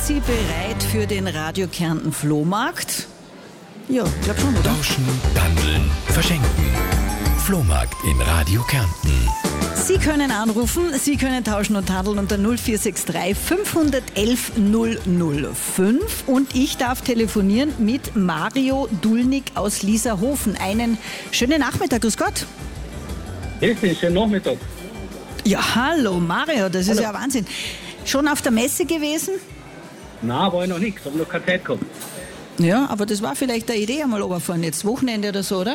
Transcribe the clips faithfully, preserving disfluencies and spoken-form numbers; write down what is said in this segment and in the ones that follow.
Sie bereit für den Radio Kärnten Flohmarkt? Ja, ich glaube schon, oder? Tauschen, Dandeln, verschenken. Flohmarkt in Radio Kärnten. Sie können anrufen, Sie können tauschen und handeln unter null vier sechs drei fünf eins eins null null fünf und ich darf telefonieren mit Mario Dulnig aus Lierhofen. Einen schönen Nachmittag, grüß Gott. Grüß dich, schönen Nachmittag. Ja, hallo Mario, das ist Hallo. ja Wahnsinn. Schon auf der Messe gewesen? Nein, war ich noch nichts, habe noch keine Zeit gehabt. Ja, aber das war vielleicht eine Idee, einmal runterfahren, jetzt Wochenende oder so, oder?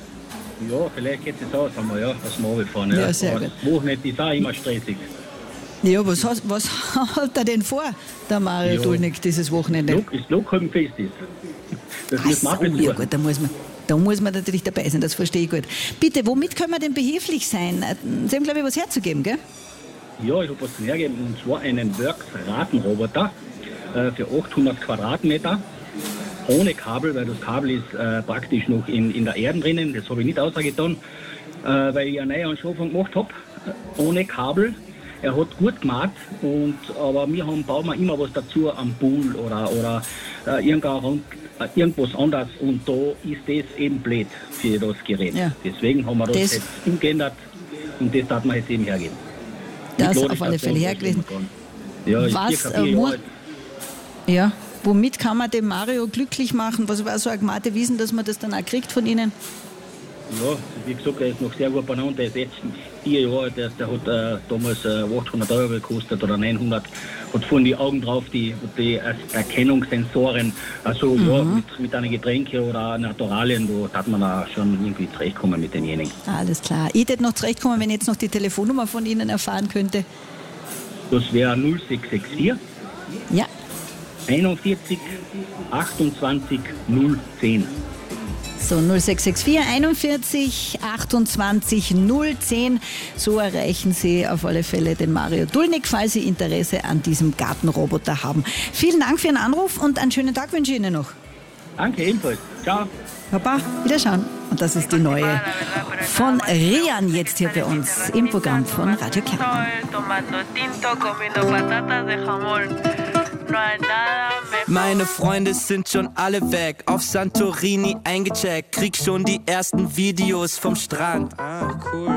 Ja, vielleicht geht es aus, haben wir, ja, dass wir runterfahren. Ja, Ja, sehr aber gut. das Wochenende ist auch immer stressig. Ja, was, has- was hat er denn vor, der Mario Ja. Dulnig, dieses Wochenende? Lok, das Lokholmfest ist. Das Ach muss man auch so, ja besuchen. gut, da muss man, da muss man natürlich dabei sein, das verstehe ich gut. Bitte, womit können wir denn behilflich sein? Sie haben, glaube ich, was herzugeben, gell? Ja, ich habe was zum Hergeben, und zwar einen Works-Ratenroboter äh, für achthundert Quadratmeter. Ohne Kabel, weil das Kabel ist äh, praktisch noch in, in der Erde drinnen. Das habe ich nicht ausgetan, äh, weil ich eine neue Anschaffung gemacht habe. Äh, ohne Kabel. Er hat gut gemacht, und, aber wir haben, bauen wir immer was dazu am Pool oder, oder äh, irgendein, äh, irgendwas anderes. Und da ist das eben blöd für das Gerät. Ja. Deswegen haben wir das, Das- jetzt umgeändert und das darf man jetzt eben hergeben. Das Mit auf alle Fälle Ladestation, hergelesen. das man kann. Ja, ist Was, circa äh, vier mu- Jahre alt. Ja, womit kann man den Mario glücklich machen? Was war so ein Gmate Wiesen, dass man das dann auch kriegt von Ihnen? Ja, wie gesagt, er ist noch sehr gut beieinander. Der ist jetzt vier Jahre alt. Der, der hat äh, damals äh, achthundert Euro gekostet oder neunhundert. Hat vorne die Augen drauf, die, die Er- Erkennungssensoren. Also ja, mit, mit einer Getränke oder Naturalien, da hat man auch schon irgendwie zurechtkommen mit denjenigen. Alles klar. Ich hätte noch zurechtkommen, wenn ich jetzt noch die Telefonnummer von Ihnen erfahren könnte. Das wäre null sechs sechs vier Ja, einundvierzig achtundzwanzig null zehn. so null sechs sechs vier einundvierzig achtundzwanzig null zehn. So erreichen Sie auf alle Fälle den Mario Dulnig, falls Sie Interesse an diesem Gartenroboter haben. Vielen Dank für Ihren Anruf und einen schönen Tag wünsche ich Ihnen noch. Danke, ebenfalls. Ciao. Papa, wiederschauen. Und das ist die neue von Rian jetzt hier bei uns im Programm von Radio Kärnten. Tomando tinto, comiendo patatas de jamón. No hay nada mejor. Meine Freunde sind schon alle weg, auf Santorini eingecheckt, krieg schon die ersten Videos vom Strand. Ah, cool.